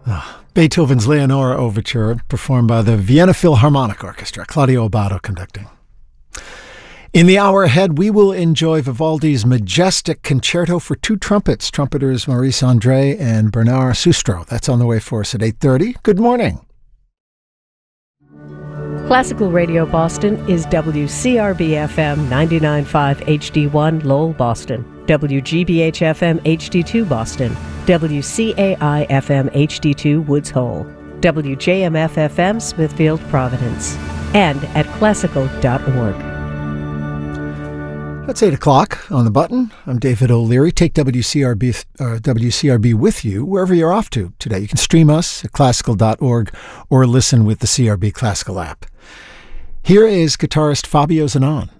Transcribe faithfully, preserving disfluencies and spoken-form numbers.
Beethoven's Leonora Overture, performed by the Vienna Philharmonic Orchestra, Claudio Abbado conducting. In the hour ahead, we will enjoy Vivaldi's majestic concerto for two trumpets, trumpeters Maurice André and Bernard Sustro. That's on the way for us at eight thirty. Good morning. Classical Radio Boston is W C R B F M ninety-nine point five H D one Lowell, Boston, W G B H F M H D two Boston, W C A I F M H D two Woods Hole, W J M F F M Smithfield, Providence, and at classical dot org. It's eight o'clock on the button. I'm David O'Leary. Take W C R B, uh, W C R B with you wherever you're off to today. You can stream us at classical dot org or listen with the C R B Classical app. Here is guitarist Fabio Zanon.